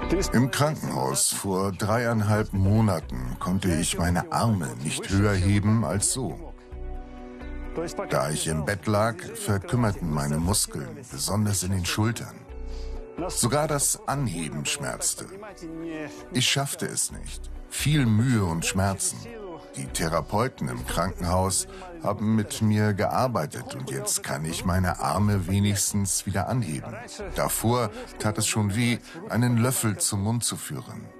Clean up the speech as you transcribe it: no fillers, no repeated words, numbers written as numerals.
Im Krankenhaus vor 3,5 Monaten konnte ich meine Arme nicht höher heben als so. Da ich im Bett lag, verkümmerten meine Muskeln, besonders in den Schultern. Sogar das Anheben schmerzte. Ich schaffte es nicht. Viel Mühe und Schmerzen. Die Therapeuten im Krankenhaus haben mit mir gearbeitet und jetzt kann ich meine Arme wenigstens wieder anheben. Davor tat es schon weh, einen Löffel zum Mund zu führen.